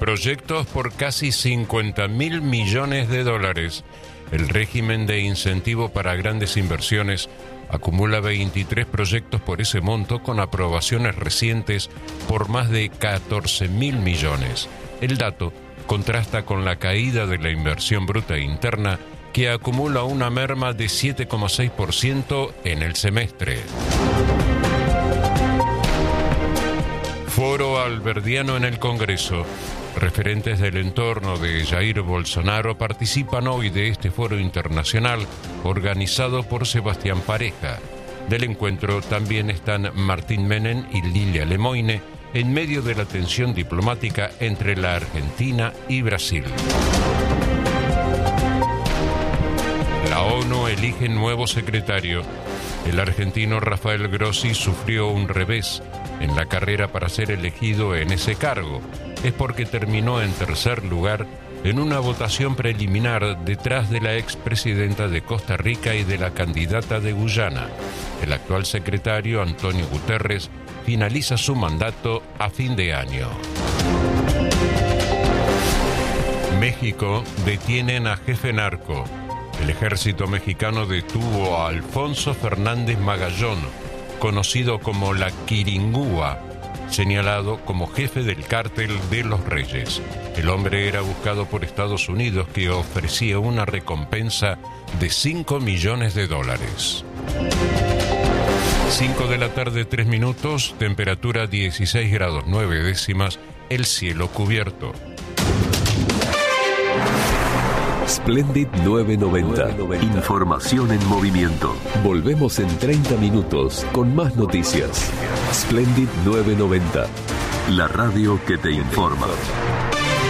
proyectos por casi 50.000 millones de dólares. El régimen de incentivo para grandes inversiones acumula 23 proyectos por ese monto con aprobaciones recientes por más de 14.000 millones. El dato contrasta con la caída de la inversión bruta interna, que acumula una merma de 7,6% en el semestre. Foro alberdiano en el Congreso. Referentes del entorno de Jair Bolsonaro participan hoy de este foro internacional organizado por Sebastián Pareja. Del encuentro también están Martín Menem y Lilia Lemoine en medio de la tensión diplomática entre la Argentina y Brasil. La ONU elige nuevo secretario. El argentino Rafael Grossi sufrió un revés en la carrera para ser elegido en ese cargo. Es porque terminó en tercer lugar en una votación preliminar detrás de la expresidenta de Costa Rica y de la candidata de Guyana. El actual secretario, Antonio Guterres, finaliza su mandato a fin de año. México detienen a jefe narco. El ejército mexicano detuvo a Alfonso Fernández Magallón, conocido como la Quiringúa, señalado como jefe del cártel de los Reyes. El hombre era buscado por Estados Unidos, que ofrecía una recompensa de $5 millones. 5 de la tarde, 3 minutos, temperatura 16 grados 9 décimas, el cielo cubierto. Splendid 990. Información en movimiento. Volvemos en 30 minutos con más noticias. Splendid 990. La radio que te informa.